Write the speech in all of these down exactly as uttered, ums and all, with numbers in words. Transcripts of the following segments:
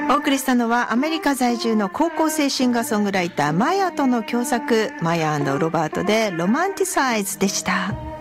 お送りしたのはアメリカ在住の高校生シンガーソングライターマヤとの共作、マヤ&ロバートでロマンティサイズでした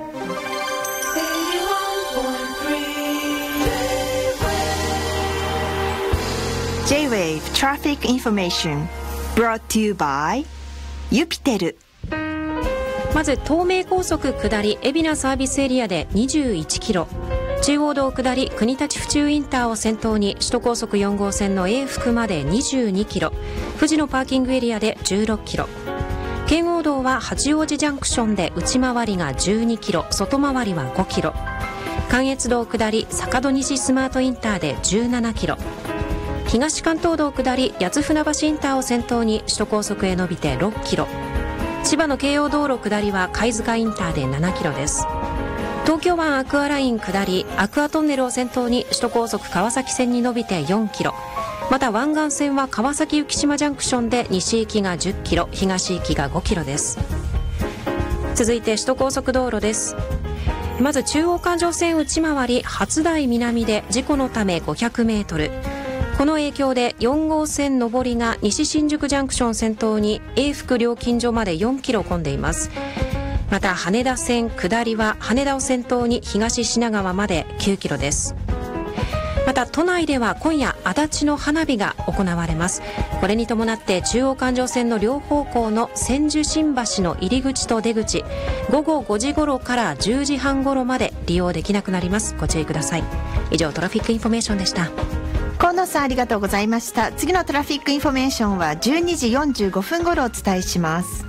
。J-Wave Traffic Information brought to you by ユピテル。 まず東名高速下り海老名サービスエリアでにじゅういちキロ、中央道下り国立府中インターを先頭に首都高速よん号線の永福までにじゅうにキロ、富士のパーキングエリアでじゅうろっキロ、圏央道は八王子ジャンクションで内回りがじゅうにキロ、外回りはごキロ、関越道下り坂戸西スマートインターでじゅうななキロ、東関東道下り八船橋インターを先頭に首都高速へ伸びてろっキロ、千葉の京葉道路下りは貝塚インターでななキロです。東京湾アクアライン下りアクアトンネルを先頭に首都高速川崎線に伸びてよんキロ、また湾岸線は川崎浮島ジャンクションで西行きがじゅっキロ、東行きがごキロです。続いて首都高速道路です。まず中央環状線内回り初台南で事故のためごひゃくメートル、この影響でよん号線上りが西新宿ジャンクション先頭に永福料金所までよんキロ混んでいます。また羽田線下りは羽田を先頭に東品川まできゅうキロです。また都内では今夜足立の花火が行われます。これに伴って中央環状線の両方向の千住新橋の入り口と出口、午後ごじ頃からじゅうじはん頃まで利用できなくなります。ご注意ください。以上トラフィックインフォメーションでした。 河野さんありがとうございました。次のトラフィックインフォメーションはじゅうにじよんじゅうごふん頃お伝えします。